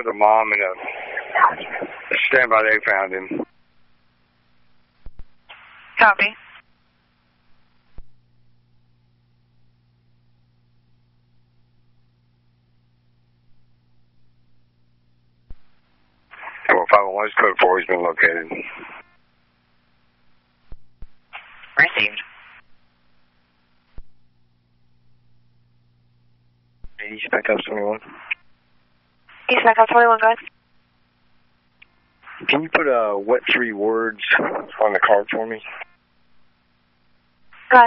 with a mom and a standby. They found him. Copy. Well, 501 is code 4. He's been located. Received. East Backup 21. East Backup 21, go ahead. Can you put what 3 words on the card for me? Go ahead.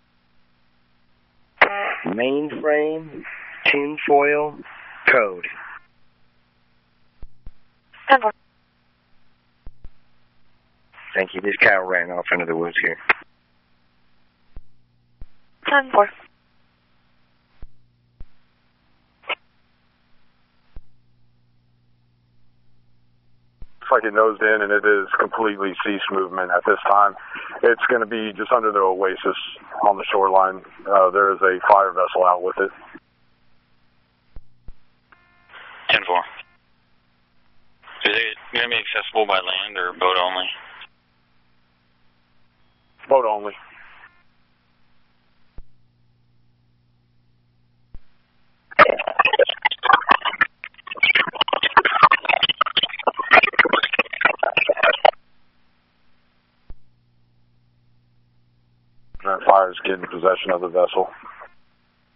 Mainframe, tinfoil, code. 10-4. Thank you. This cow ran off into the woods here. 10-4. Looks like it nosed in, and it is completely ceased movement at this time. It's going to be just under the oasis on the shoreline. There is a fire vessel out with it. 10-4. Is it going to be accessible by land or boat only? Boat only. Fire is getting possession of the vessel.